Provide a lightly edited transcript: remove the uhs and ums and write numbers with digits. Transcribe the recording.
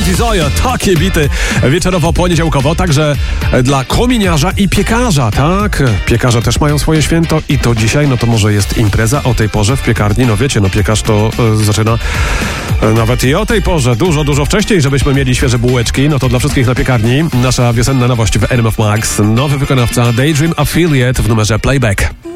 Desire, takie bity wieczorowo-poniedziałkowo, także dla kominiarza i piekarza, tak? Piekarze też mają swoje święto i to dzisiaj, no to może jest impreza o tej porze w piekarni, no wiecie, no piekarz to zaczyna nawet i o tej porze, dużo wcześniej, żebyśmy mieli świeże bułeczki, no to dla wszystkich na piekarni nasza wiosenna nowość w RMF Max, nowy wykonawca Daydream Affiliate w numerze Playback.